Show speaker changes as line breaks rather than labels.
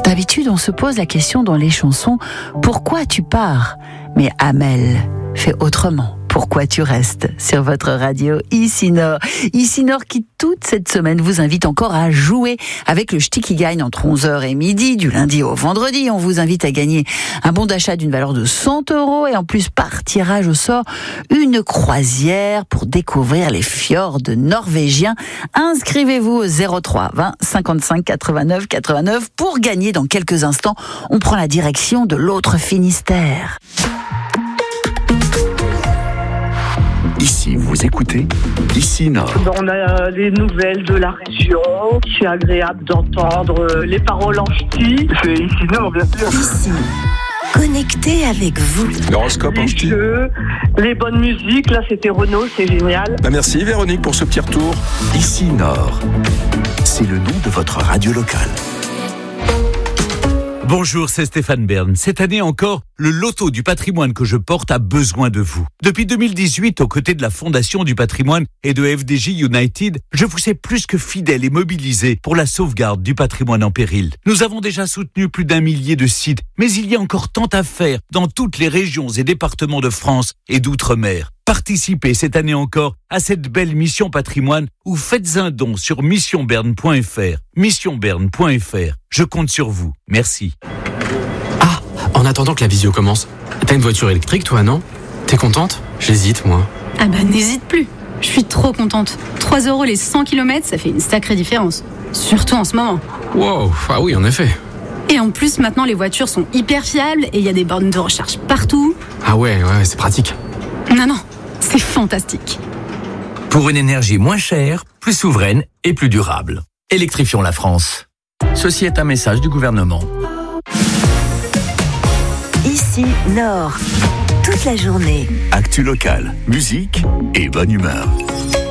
D'habitude, on se pose la question dans les chansons, pourquoi tu pars? Mais Amel fait autrement. Pourquoi tu restes sur votre radio Ici Nord. Ici Nord qui, toute cette semaine, vous invite encore à jouer avec le Ch'ti qui gagne entre 11h et midi, du lundi au vendredi. On vous invite à gagner un bon d'achat d'une valeur de 100 € et en plus, par tirage au sort, une croisière pour découvrir les fjords norvégiens. Inscrivez-vous au 03 20 55 89 89 pour gagner dans quelques instants. On prend la direction de l'autre Finistère.
Ici, vous écoutez Ici Nord.
On a les nouvelles de la région. C'est agréable d'entendre les paroles en ch'ti. C'est Ici Nord, bien sûr.
Ici, connecté avec vous.
L'horoscope en
Les
ch'ti.
jeux, les bonnes musiques. Là, c'était Renaud, c'est génial.
Merci Véronique pour ce petit retour. Ici Nord, c'est le nom de votre radio locale.
Bonjour, c'est Stéphane Bern. Cette année encore, le loto du patrimoine que je porte a besoin de vous. Depuis 2018, aux côtés de la Fondation du patrimoine et de FDJ United, je vous sais plus que fidèle et mobilisé pour la sauvegarde du patrimoine en péril. Nous avons déjà soutenu plus d'1 millier de sites, mais il y a encore tant à faire dans toutes les régions et départements de France et d'outre-mer. Participez cette année encore à cette belle mission patrimoine ou faites un don sur missionberne.fr. Missionberne.fr. Je compte sur vous. Merci.
Ah, en attendant que la visio commence, t'as une voiture électrique toi, non? T'es contente? J'hésite, moi.
Ah bah n'hésite plus. Je suis trop contente. 3 € les 100 km, ça fait une sacrée différence. Surtout en ce moment.
Wow, ah oui, en effet.
Et en plus, maintenant, les voitures sont hyper fiables et il y a des bornes de recharge partout.
Ah ouais, c'est pratique.
Non, c'est fantastique.
Pour une énergie moins chère, plus souveraine et plus durable. Électrifions la France. Ceci est un message du gouvernement.
Ici Nord, toute la journée.
Actu locale, musique et bonne humeur.